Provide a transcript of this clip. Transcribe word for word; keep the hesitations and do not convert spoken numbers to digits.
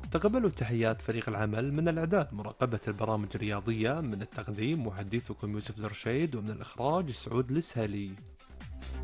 تقبلوا تحيات فريق العمل. من الإعداد مراقبة البرامج الرياضية، من التقديم محدثكم يوسف درشيد، ومن الإخراج سعود السهلي.